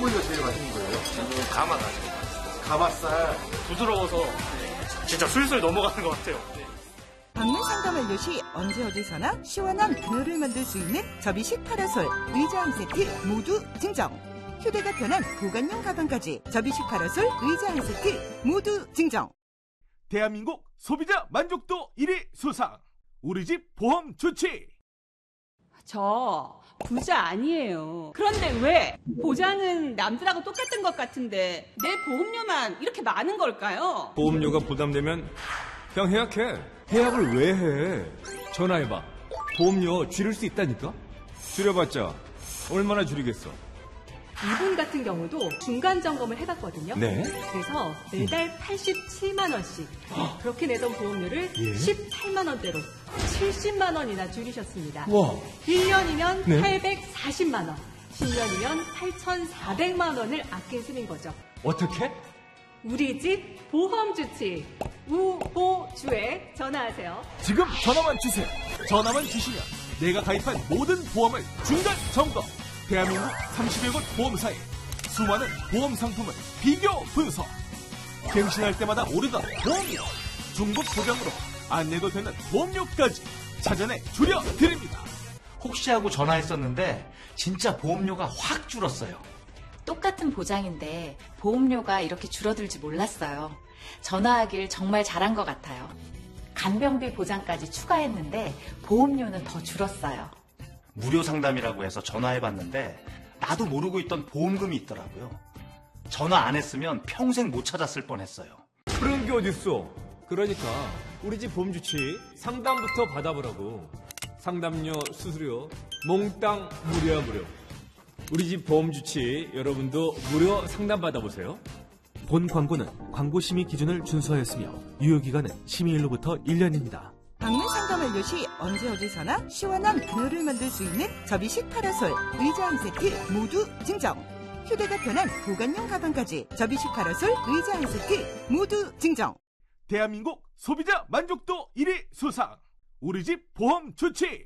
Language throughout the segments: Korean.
어디가 제일 맛있는 거예요? 저는 가마가 제일 맛있어요. 가마살. 부드러워서 진짜 술술 넘어가는 것 같아요. 방문 상담 완료 시 언제 어디서나 시원한 그늘을 만들 수 있는 접이식 파라솔, 의자 한 세트 모두 증정. 휴대가 편한 보관용 가방까지 접이식 파라솔, 의자 한 세트 모두 증정. 대한민국 소비자 만족도 1위 수상. 우리 집 보험 좋지. 저 부자 아니에요. 그런데 왜 보장은 남들하고 똑같은 것 같은데 내 보험료만 이렇게 많은 걸까요? 보험료가 부담되면 그냥 해약해. 해약을 왜 해? 전화해봐. 보험료 줄일 수 있다니까? 줄여봤자 얼마나 줄이겠어? 이분 같은 경우도 중간 점검을 해봤거든요. 네? 그래서 매달 87만 원씩 그렇게 내던 보험료를 18만 원대로 70만 원이나 줄이셨습니다. 와. 1년이면 네? 840만 원, 10년이면 8,400만 원을 아낀 셈인 거죠. 어떻게? 우리 집 보험 주치 우보주에 전화하세요. 지금 전화만 주세요. 전화만 주시면 내가 가입한 모든 보험을 중간 점검. 대한민국 30여 곳 보험사에 수많은 보험 상품을 비교 분석. 갱신할 때마다 오르던 보험료. 중복 보장으로 안 내도 되는 보험료까지 찾아내 줄여드립니다. 혹시 하고 전화했었는데 진짜 보험료가 확 줄었어요. 똑같은 보장인데 보험료가 이렇게 줄어들지 몰랐어요. 전화하길 정말 잘한 것 같아요. 간병비 보장까지 추가했는데 보험료는 더 줄었어요. 무료 상담이라고 해서 전화해봤는데 나도 모르고 있던 보험금이 있더라고요. 전화 안 했으면 평생 못 찾았을 뻔했어요. 그런 게 어딨어. 그러니까 우리 집 보험주치 상담부터 받아보라고. 상담료, 수수료 몽땅 무료야 무료. 우리 집 보험주치 여러분도 무료 상담 받아보세요. 본 광고는 광고 심의 기준을 준수하였으며 유효기간은 심의일로부터 1년입니다. 방문 상담 완료 시 언제 어디서나 시원한 그늘을 만들 수 있는 접이식 파라솔, 의자 한 세트 모두 증정. 휴대가 편한 보관용 가방까지 접이식 파라솔, 의자 한 세트 모두 증정. 대한민국 소비자 만족도 1위 수상. 우리 집 보험 좋지.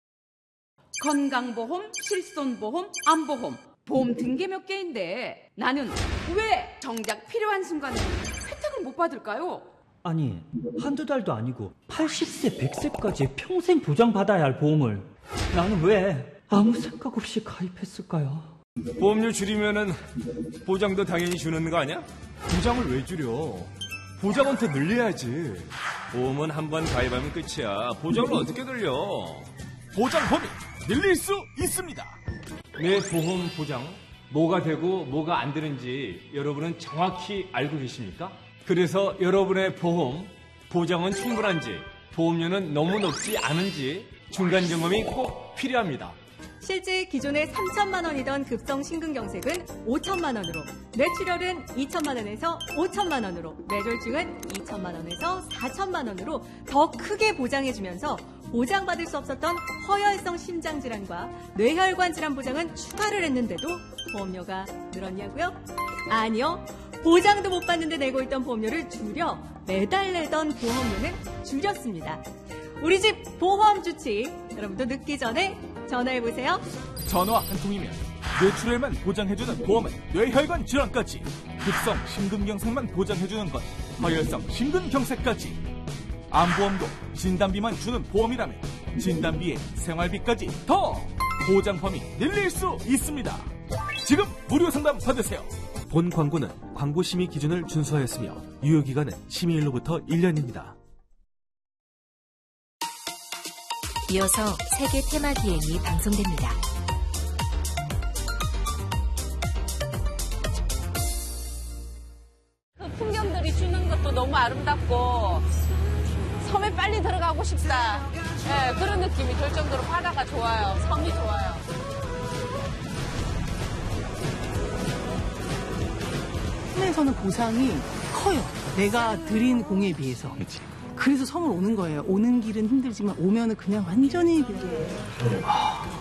건강보험, 실손보험, 암보험, 보험 등기 몇 개인데 나는 왜 정작 필요한 순간에 혜택을 못 받을까요? 아니, 한두 달도 아니고 80세, 100세까지 평생 보장받아야 할 보험을 나는 왜 아무 생각 없이 가입했을까요? 보험료 줄이면은 보장도 당연히 주는 거 아니야? 보장을 왜 줄여? 보장은 더 늘려야지. 보험은 한 번 가입하면 끝이야. 보장을 어떻게 늘려? 보장 범위 늘릴 수 있습니다. 내 보험 보장 뭐가 되고 뭐가 안 되는지 여러분은 정확히 알고 계십니까? 그래서 여러분의 보장은 충분한지 보험료는 너무 높지 않은지 중간 점검이 꼭 필요합니다. 실제 기존에 3천만 원이던 급성 심근경색은 5천만 원으로, 뇌출혈은 2천만 원에서 5천만 원으로, 뇌졸중은 2천만 원에서 4천만 원으로 더 크게 보장해주면서 보장받을 수 없었던 허혈성 심장질환과 뇌혈관 질환 보장은 추가를 했는데도 보험료가 늘었냐고요? 아니요. 보장도 못 받는데 내고 있던 보험료를 줄여 매달 내던 보험료는 줄였습니다. 우리 집 보험 주치 여러분도 늦기 전에 전화해보세요. 전화 한 통이면 뇌출혈만 보장해주는 보험은 뇌혈관 질환까지, 급성 심근경색만 보장해주는 건 허혈성 심근경색까지, 암보험도 진단비만 주는 보험이라면 진단비에 생활비까지 더 보장 범위 늘릴 수 있습니다. 지금 무료 상담 받으세요. 본 광고는 광고 심의 기준을 준수하였으며 유효기간은 심의일로부터 1년입니다. 이어서 세계 테마 기행이 방송됩니다. 그 풍경들이 주는 것도 너무 아름답고 섬에 빨리 들어가고 싶다. 네, 그런 느낌이 들 정도로 바다가 좋아요. 섬이 좋아요. 섬에서는 보상이 커요. 내가 들인 공에 비해서. 그래서 섬을 오는 거예요. 오는 길은 힘들지만 오면은 그냥 완전히